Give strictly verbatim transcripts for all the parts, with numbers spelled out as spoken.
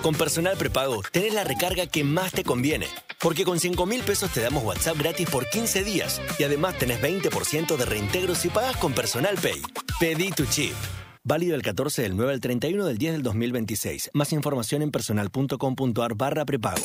Con Personal Prepago tenés la recarga que más te conviene. Porque con cinco mil pesos te damos WhatsApp gratis por quince días. Y además tenés veinte por ciento de reintegro si pagas con Personal Pay. Pedí tu chip. Válido el catorce del nueve al treinta y uno del diez del dos mil veintiséis. Más información en personal.com.ar barra prepago.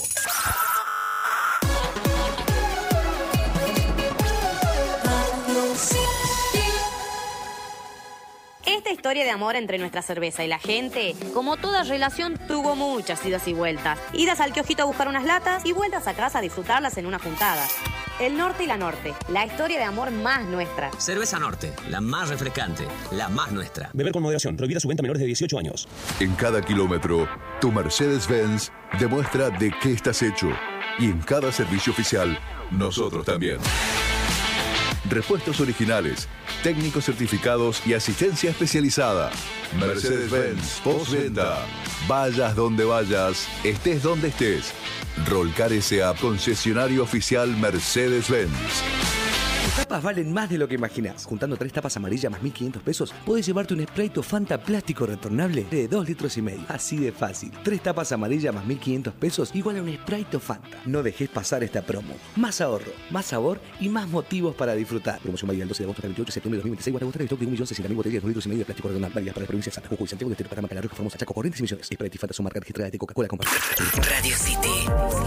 Esta historia de amor entre nuestra cerveza y la gente, como toda relación, tuvo muchas idas y vueltas. Idas al kiosquito a buscar unas latas y vueltas a casa a disfrutarlas en una juntada. El Norte y la Norte, la historia de amor más nuestra. Cerveza Norte, la más refrescante, la más nuestra. Beber con moderación, prohibida su venta a menores de dieciocho años. En cada kilómetro, tu Mercedes-Benz demuestra de qué estás hecho. Y en cada servicio oficial, nosotros también. Repuestos originales, técnicos certificados y asistencia especializada. Mercedes-Benz postventa. Vayas donde vayas, estés donde estés. Rolcar S A, concesionario oficial Mercedes-Benz. Tus tapas valen más de lo que imaginás. Juntando tres tapas amarillas más mil quinientos pesos, podés llevarte un Sprite o Fanta plástico retornable de dos litros y medio. Así de fácil. Tres tapas amarillas más mil quinientos pesos igual a un Sprite o Fanta. No dejes pasar esta promo. Más ahorro, más sabor y más motivos para disfrutar. Promoción válida del doce de agosto al veintiocho de septiembre de dos mil veintiséis. Guarda stock de un millón seiscientos mil botellas de dos litros y medio de plástico retornable válidas para las provincias de Santa Jujuy, Santiago del Estero, Paraná, Canal Roja, Formosa, Chaco, Corrientes y Misiones. Sprite y Fanta son marcas registradas de Coca-Cola Company. Radio City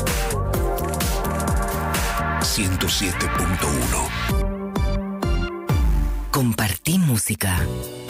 ciento siete punto uno. Compartí música.